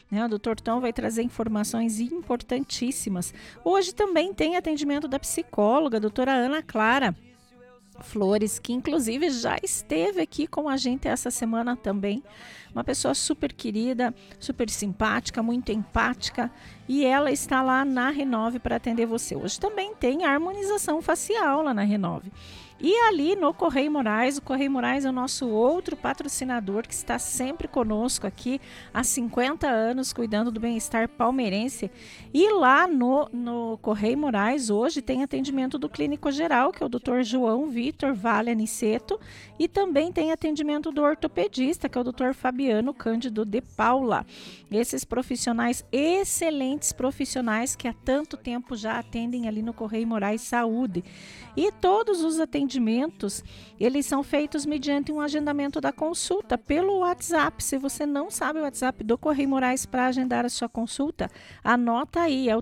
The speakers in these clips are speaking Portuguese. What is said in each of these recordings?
né? O Dr. Tom vai trazer informações importantíssimas. Hoje também tem atendimento da psicóloga, a doutora Ana Clara Flores, que inclusive já esteve aqui com a gente essa semana também. Uma pessoa super querida, super simpática, muito empática, e ela está lá na Renove para atender você. Hoje também tem harmonização facial lá na Renove. E ali no Correio Moraes, o Correio Moraes é o nosso outro patrocinador que está sempre conosco aqui há 50 anos, cuidando do bem-estar palmeirense. E lá no Correio Moraes, hoje tem atendimento do clínico geral, que é o Dr. João Vitor Vale Aniceto, e também tem atendimento do ortopedista, que é o Dr. Fabiano Cândido de Paula. Esses profissionais, excelentes profissionais que há tanto tempo já atendem ali no Correio Moraes Saúde. E todos os atendimentos, eles são feitos mediante um agendamento da consulta pelo WhatsApp. Se você não sabe o WhatsApp do Correio Moraes para agendar a sua consulta, anota aí, é o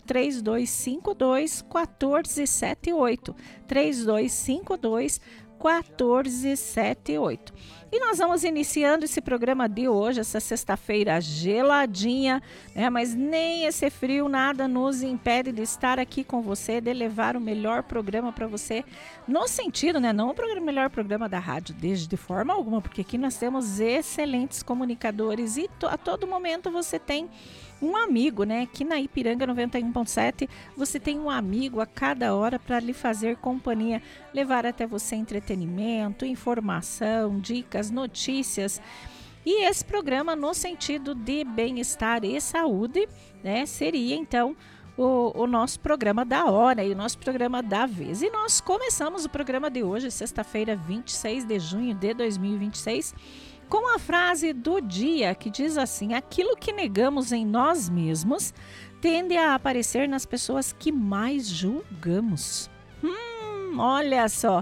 3252-1478. 3252-1478. E nós vamos iniciando esse programa de hoje, essa sexta-feira geladinha, né? Mas nem esse frio, nada nos impede de estar aqui com você, de levar o melhor programa para você, no sentido, né? Não o melhor programa da rádio, de forma alguma, porque aqui nós temos excelentes comunicadores e a todo momento você tem um amigo, né? Aqui na Ipiranga 91.7, você tem um amigo a cada hora para lhe fazer companhia, levar até você entretenimento, informação, dicas, notícias. E esse programa, no sentido de bem-estar e saúde, né, seria então o nosso programa da hora e o nosso programa da vez. E nós começamos o programa de hoje, sexta-feira, 26 de junho de 2026, com a frase do dia que diz assim: aquilo que negamos em nós mesmos tende a aparecer nas pessoas que mais julgamos. Olha só,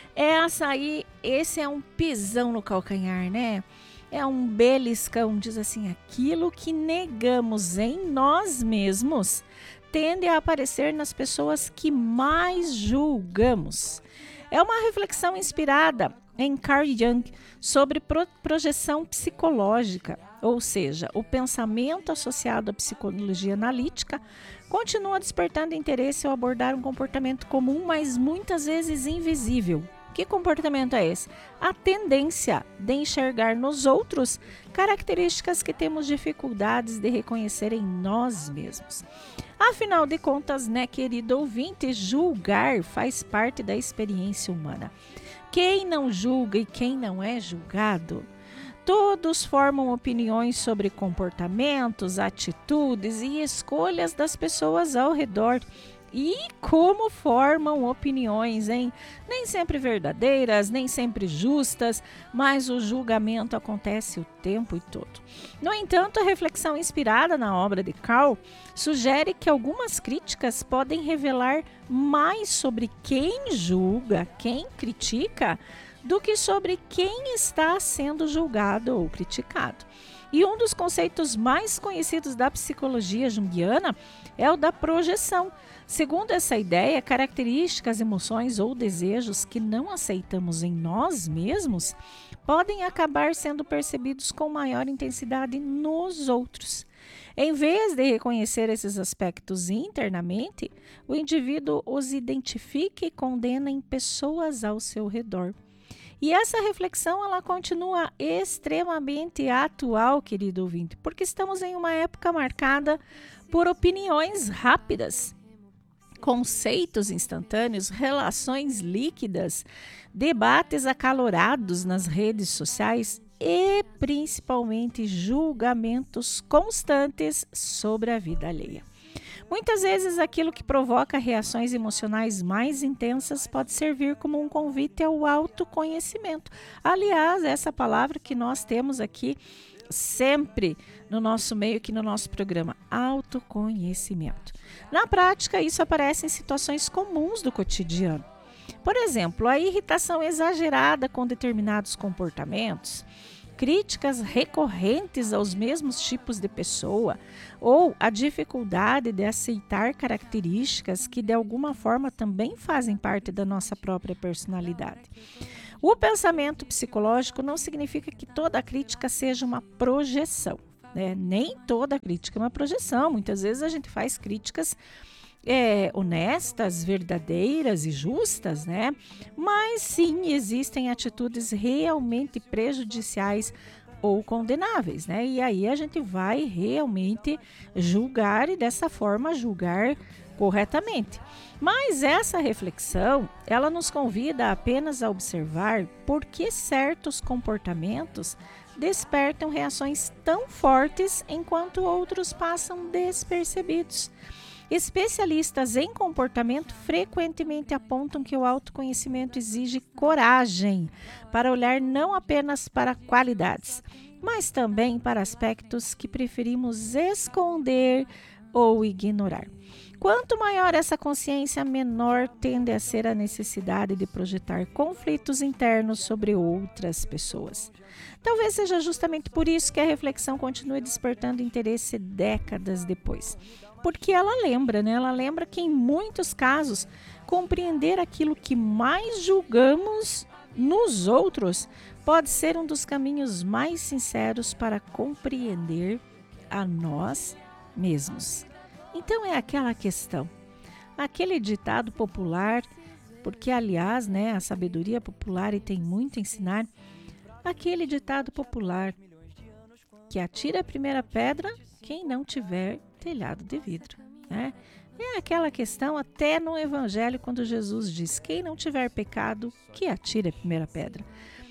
esse é um pisão no calcanhar, né? É um beliscão, diz assim: aquilo que negamos em nós mesmos tende a aparecer nas pessoas que mais julgamos. É uma reflexão inspirada em Carl Jung sobre projeção psicológica, ou seja, o pensamento associado à psicologia analítica continua despertando interesse ao abordar um comportamento comum, mas muitas vezes invisível. Que comportamento é esse? A tendência de enxergar nos outros características que temos dificuldades de reconhecer em nós mesmos. Afinal de contas, né, querido ouvinte, julgar faz parte da experiência humana. Quem não julga e quem não é julgado? Todos formam opiniões sobre comportamentos, atitudes e escolhas das pessoas ao redor. E como formam opiniões, hein? Nem sempre verdadeiras, nem sempre justas, mas o julgamento acontece o tempo todo. No entanto, a reflexão inspirada na obra de Carl sugere que algumas críticas podem revelar mais sobre quem julga, quem critica, do que sobre quem está sendo julgado ou criticado. E um dos conceitos mais conhecidos da psicologia junguiana é o da projeção. Segundo essa ideia, características, emoções ou desejos que não aceitamos em nós mesmos podem acabar sendo percebidos com maior intensidade nos outros. Em vez de reconhecer esses aspectos internamente, o indivíduo os identifica e condena em pessoas ao seu redor. E essa reflexão, ela continua extremamente atual, querido ouvinte, porque estamos em uma época marcada por opiniões rápidas, conceitos instantâneos, relações líquidas, debates acalorados nas redes sociais e, principalmente, julgamentos constantes sobre a vida alheia. Muitas vezes, aquilo que provoca reações emocionais mais intensas pode servir como um convite ao autoconhecimento. Aliás, essa palavra que nós temos aqui sempre no nosso meio, aqui no nosso programa, autoconhecimento. Na prática, isso aparece em situações comuns do cotidiano. Por exemplo, a irritação exagerada com determinados comportamentos, críticas recorrentes aos mesmos tipos de pessoa ou a dificuldade de aceitar características que de alguma forma também fazem parte da nossa própria personalidade. O pensamento psicológico não significa que toda crítica seja uma projeção. né? Nem toda crítica é uma projeção. Muitas vezes a gente faz críticas honestas, verdadeiras e justas, né? Mas sim, existem atitudes realmente prejudiciais ou condenáveis, né? E aí a gente vai realmente julgar e dessa forma julgar corretamente. Mas essa reflexão, ela nos convida apenas a observar por que certos comportamentos despertam reações tão fortes enquanto outros passam despercebidos. Especialistas em comportamento frequentemente apontam que o autoconhecimento exige coragem para olhar não apenas para qualidades, mas também para aspectos que preferimos esconder ou ignorar. Quanto maior essa consciência, menor tende a ser a necessidade de projetar conflitos internos sobre outras pessoas. Talvez seja justamente por isso que a reflexão continue despertando interesse décadas depois. Porque ela lembra, né? Ela lembra que em muitos casos, compreender aquilo que mais julgamos nos outros pode ser um dos caminhos mais sinceros para compreender a nós mesmos. Então é aquela questão, aquele ditado popular, porque aliás, né, a sabedoria popular e tem muito a ensinar, aquele ditado popular que atira a primeira pedra quem não tiver telhado de vidro, né? É aquela questão até no Evangelho quando Jesus diz, quem não tiver pecado, que atire a primeira pedra.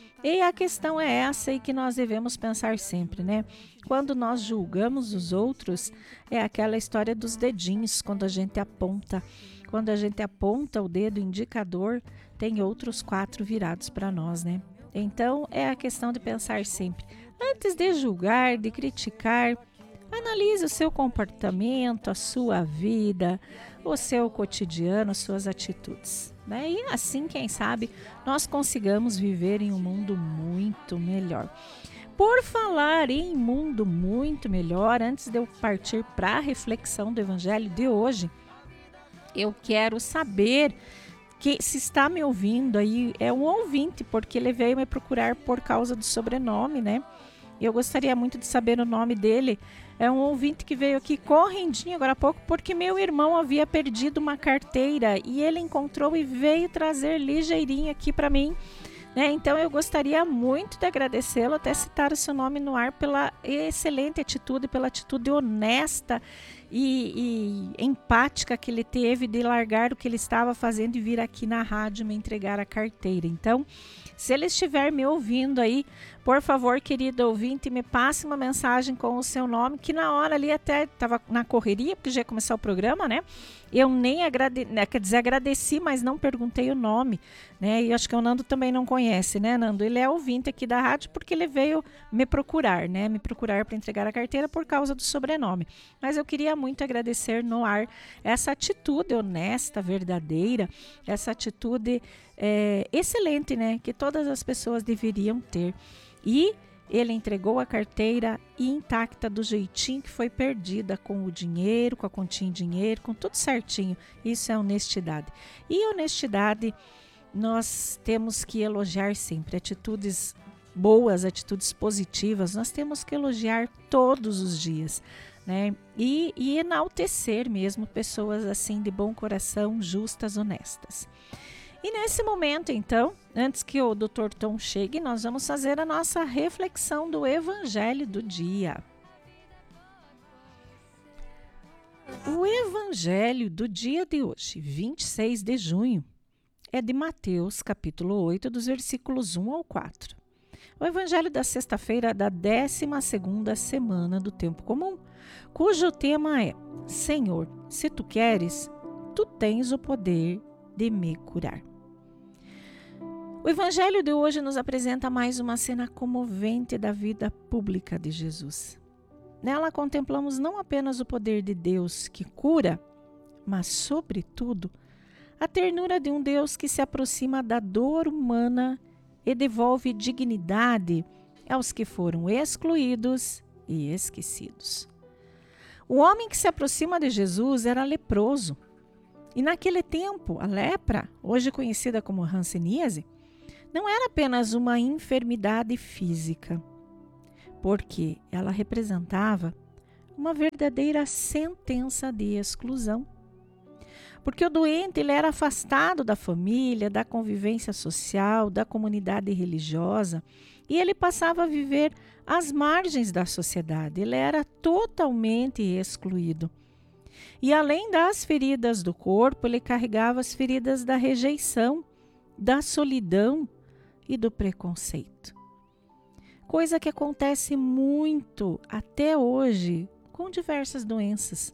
E a questão é essa e que nós devemos pensar sempre, né? Quando nós julgamos os outros, é aquela história dos dedinhos, quando a gente aponta. Quando a gente aponta o dedo indicador, tem outros 4 virados para nós, né? Então, é a questão de pensar sempre. Antes de julgar, de criticar, analise o seu comportamento, a sua vida, o seu cotidiano, as suas atitudes, né? E assim, quem sabe, nós consigamos viver em um mundo muito melhor. Por falar em mundo muito melhor, antes de eu partir para a reflexão do Evangelho de hoje, eu quero saber que se está me ouvindo aí, é um ouvinte, porque ele veio me procurar por causa do sobrenome, né? Eu gostaria muito de saber o nome dele. É um ouvinte que veio aqui correndinho agora há pouco, porque meu irmão havia perdido uma carteira e ele encontrou e veio trazer ligeirinho aqui para mim, né? Então eu gostaria muito de agradecê-lo, até citar o seu nome no ar pela excelente atitude, pela atitude honesta e empática que ele teve de largar o que ele estava fazendo e vir aqui na rádio me entregar a carteira. Então, se ele estiver me ouvindo aí, por favor, querido ouvinte, me passe uma mensagem com o seu nome, que na hora ali até estava na correria, porque já ia começar o programa, né? Eu nem agradeci, mas não perguntei o nome, né? E acho que o Nando também não conhece, né, Nando? Ele é ouvinte aqui da rádio porque ele veio me procurar, né? Me procurar para entregar a carteira por causa do sobrenome. Mas eu queria muito agradecer no ar essa atitude honesta, verdadeira, essa atitude excelente, né? Que todas as pessoas deveriam ter. E ele entregou a carteira intacta do jeitinho que foi perdida, com o dinheiro, com a continha em dinheiro, com tudo certinho. Isso é honestidade. E honestidade nós temos que elogiar sempre. Atitudes boas, atitudes positivas, nós temos que elogiar todos os dias, né? E enaltecer mesmo pessoas assim de bom coração, justas, honestas. E nesse momento, então, antes que o Dr. Tom chegue, nós vamos fazer a nossa reflexão do Evangelho do dia. O Evangelho do dia de hoje, 26 de junho, é de Mateus, capítulo 8, dos versículos 1 ao 4. O Evangelho da sexta-feira da 12ª semana do tempo comum, cujo tema é: Senhor, se tu queres, tu tens o poder de me curar. O Evangelho de hoje nos apresenta mais uma cena comovente da vida pública de Jesus. Nela contemplamos não apenas o poder de Deus que cura, mas, sobretudo, a ternura de um Deus que se aproxima da dor humana e devolve dignidade aos que foram excluídos e esquecidos. O homem que se aproxima de Jesus era leproso. E naquele tempo, a lepra, hoje conhecida como hanseníase, não era apenas uma enfermidade física. porque ela representava uma verdadeira sentença de exclusão. Porque o doente ele era afastado da família, da convivência social, da comunidade religiosa, e ele passava a viver às margens da sociedade. Ele era totalmente excluído. E além das feridas do corpo, ele carregava as feridas da rejeição, da solidão e do preconceito. Coisa que acontece muito até hoje com diversas doenças.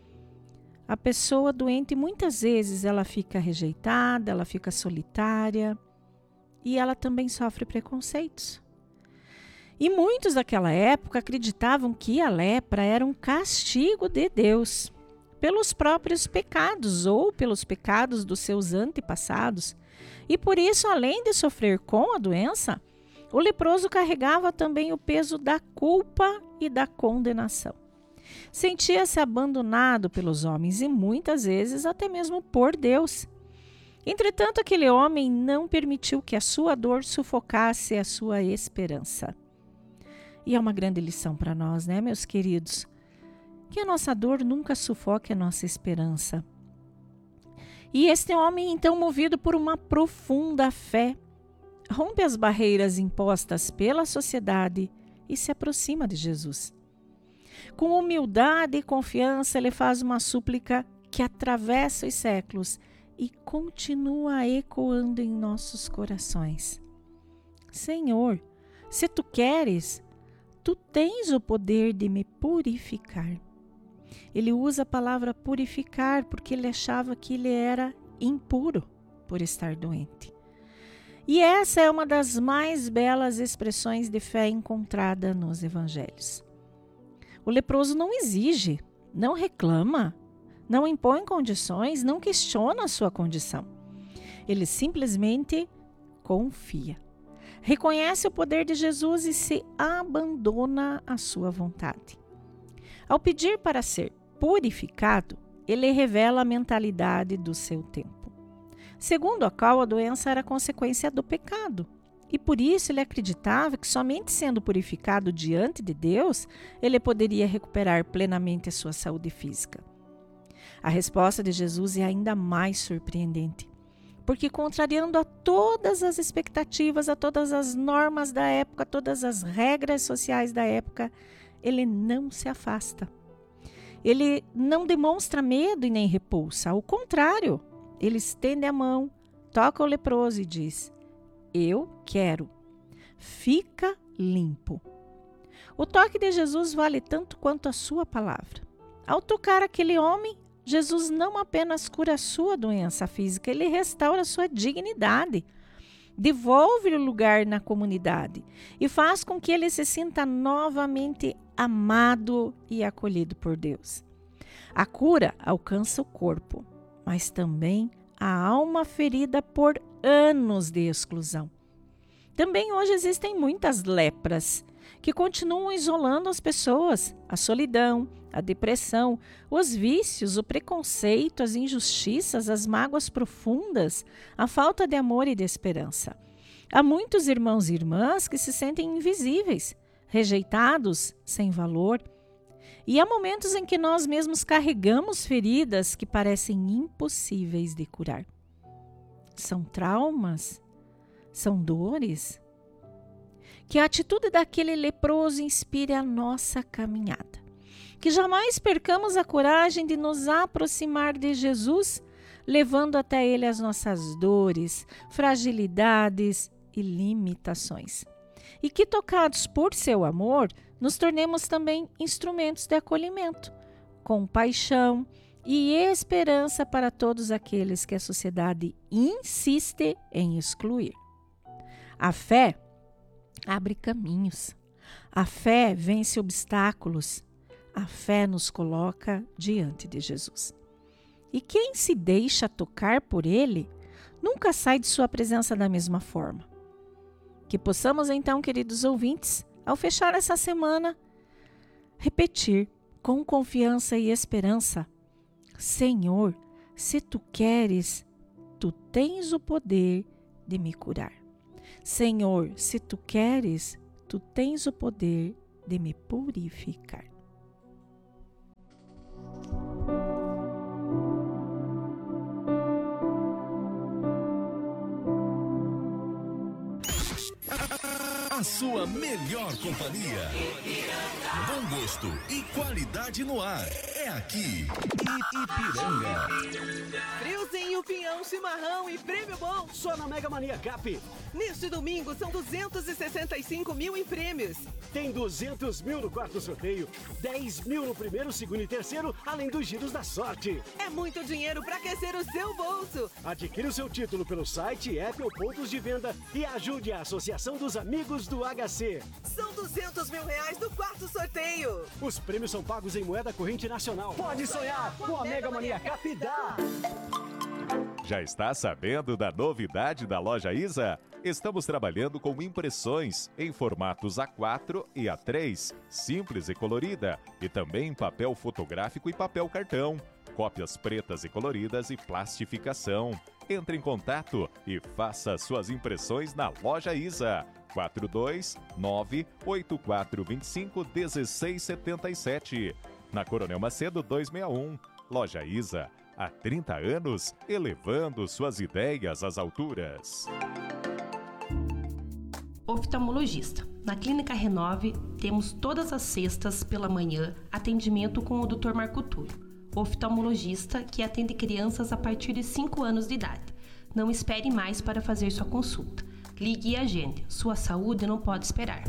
A pessoa doente, muitas vezes, ela fica rejeitada, ela fica solitária e ela também sofre preconceitos. E muitos daquela época acreditavam que a lepra era um castigo de Deus pelos próprios pecados ou pelos pecados dos seus antepassados. E por isso, além de sofrer com a doença, o leproso carregava também o peso da culpa e da condenação. Sentia-se abandonado pelos homens e muitas vezes até mesmo por Deus. Entretanto, aquele homem não permitiu que a sua dor sufocasse a sua esperança. E é uma grande lição para nós, né, meus queridos? Que a nossa dor nunca sufoque a nossa esperança. E este homem, então, movido por uma profunda fé, rompe as barreiras impostas pela sociedade e se aproxima de Jesus. Com humildade e confiança, ele faz uma súplica que atravessa os séculos e continua ecoando em nossos corações. Senhor, se tu queres, tu tens o poder de me purificar. Ele usa a palavra purificar porque ele achava que ele era impuro por estar doente. E essa é uma das mais belas expressões de fé encontrada nos evangelhos. O leproso não exige, não reclama, não impõe condições, não questiona a sua condição. Ele simplesmente confia. Reconhece o poder de Jesus e se abandona à sua vontade. Ao pedir para ser purificado, ele revela a mentalidade do seu tempo, segundo a qual a doença era consequência do pecado. E por isso ele acreditava que somente sendo purificado diante de Deus, ele poderia recuperar plenamente a sua saúde física. A resposta de Jesus é ainda mais surpreendente, porque contrariando a todas as expectativas, a todas as normas da época, a todas as regras sociais da época, ele não se afasta. Ele não demonstra medo e nem repulsa, ao contrário, ele estende a mão, toca o leproso e diz: eu quero, fica limpo. O toque de Jesus vale tanto quanto a sua palavra. Ao tocar aquele homem, Jesus não apenas cura a sua doença física, ele restaura a sua dignidade, devolve-lhe o lugar na comunidade e faz com que ele se sinta novamente amado e acolhido por Deus. A cura alcança o corpo, mas também a alma ferida por anos de exclusão. Também hoje existem muitas lepras que continuam isolando as pessoas, a solidão, a depressão, os vícios, o preconceito, as injustiças, as mágoas profundas, a falta de amor e de esperança. Há muitos irmãos e irmãs que se sentem invisíveis, rejeitados, sem valor. E há momentos em que nós mesmos carregamos feridas que parecem impossíveis de curar. São traumas? São dores? Que a atitude daquele leproso inspire a nossa caminhada. Que jamais percamos a coragem de nos aproximar de Jesus, levando até Ele as nossas dores, fragilidades e limitações. E que, tocados por seu amor, nos tornemos também instrumentos de acolhimento, compaixão e esperança para todos aqueles que a sociedade insiste em excluir. A fé abre caminhos. A fé vence obstáculos. A fé nos coloca diante de Jesus. E quem se deixa tocar por Ele, nunca sai de sua presença da mesma forma. Que possamos então, queridos ouvintes, ao fechar essa semana, repetir com confiança e esperança: Senhor, se Tu queres, Tu tens o poder de me curar. Senhor, se Tu queres, Tu tens o poder de me purificar. A sua melhor companhia. Bom gosto e qualidade no ar. É aqui, Ipiranga. Friozinho, pinhão, chimarrão e prêmio bom. Só na Mega Mania Cap. Neste domingo são 265 mil em prêmios. Tem 200 mil no quarto sorteio, 10 mil no primeiro, segundo e terceiro, além dos giros da sorte. É muito dinheiro para aquecer o seu bolso. Adquira o seu título pelo site, app ou pontos de venda e ajude a Associação dos Amigos do HC. São 200 mil reais no quarto sorteio. Os prêmios são pagos em moeda corrente nacional. Pode sonhar com a Mega Mania Cap dá! Já está sabendo da novidade da Loja Isa? Estamos trabalhando com impressões em formatos A4 e A3, simples e colorida, e também em papel fotográfico e papel cartão, cópias pretas e coloridas e plastificação. Entre em contato e faça suas impressões na Loja Isa. 429-8425-1677. Na Coronel Macedo 261. Loja Isa. Há 30 anos, elevando suas ideias às alturas. Oftalmologista. Na Clínica Renove, temos todas as sextas pela manhã atendimento com o Dr. Marco Túlio, oftalmologista que atende crianças a partir de 5 anos de idade. Não espere mais para fazer sua consulta. Ligue e agende. Sua saúde não pode esperar.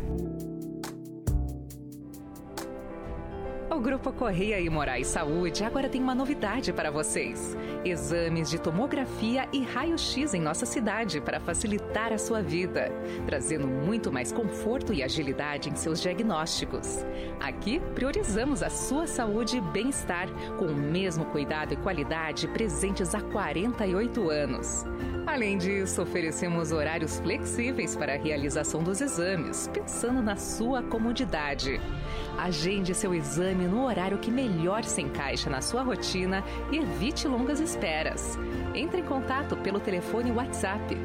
O Grupo Correia e Moraes Saúde agora tem uma novidade para vocês. Exames de tomografia e raio-x em nossa cidade para facilitar a sua vida, trazendo muito mais conforto e agilidade em seus diagnósticos. Aqui, priorizamos a sua saúde e bem-estar, com o mesmo cuidado e qualidade presentes há 48 anos. Além disso, oferecemos horários flexíveis para a realização dos exames, pensando na sua comodidade. Agende seu exame no horário que melhor se encaixa na sua rotina e evite longas esperas. Entre em contato pelo telefone WhatsApp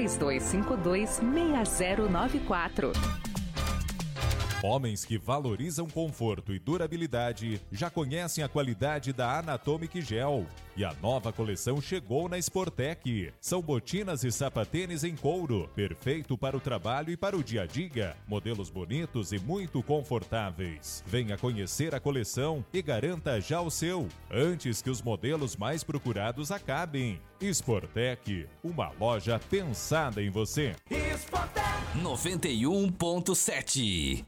3252-6094. Homens que valorizam conforto e durabilidade já conhecem a qualidade da Anatomic Gel. E a nova coleção chegou na Sportec. São botinas e sapatênis em couro, perfeito para o trabalho e para o dia a dia. Modelos bonitos e muito confortáveis. Venha conhecer a coleção e garanta já o seu, antes que os modelos mais procurados acabem. Sportec, uma loja pensada em você. 91.7.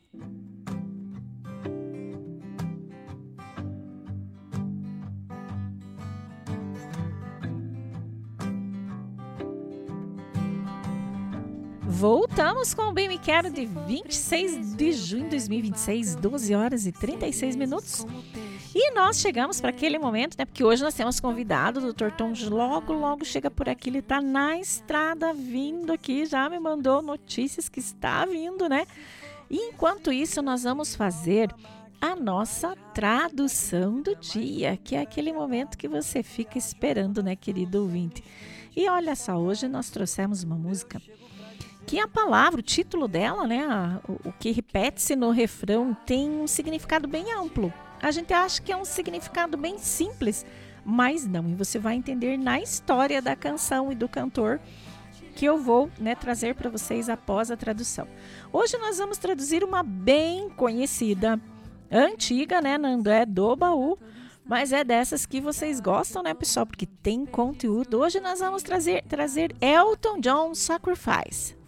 Voltamos com o Bem Me Quero de 26 de junho de 2026, 12 horas e 36 minutos. E nós chegamos para aquele momento, né? Porque hoje nós temos convidado, o Dr. Tom logo chega por aqui, ele está na estrada vindo aqui, já me mandou notícias que está vindo, né? E enquanto isso, nós vamos fazer a nossa tradução do dia, que é aquele momento que você fica esperando, né, querido ouvinte? E olha só, hoje nós trouxemos uma música que a palavra, o título dela, né, o que repete-se no refrão, tem um significado bem amplo. A gente acha que é um significado bem simples, mas não. E você vai entender na história da canção e do cantor que eu vou, né, trazer para vocês após a tradução. Hoje nós vamos traduzir uma bem conhecida, antiga, né, não é do baú, mas é dessas que vocês gostam, né, pessoal? Porque tem conteúdo. Hoje nós vamos trazer Elton John Sacrifice.